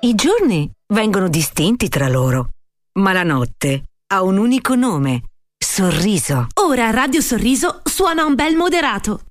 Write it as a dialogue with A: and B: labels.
A: I giorni vengono distinti tra loro, ma la notte ha un unico nome: sorriso.
B: Ora Radio Sorriso suona un bel moderato.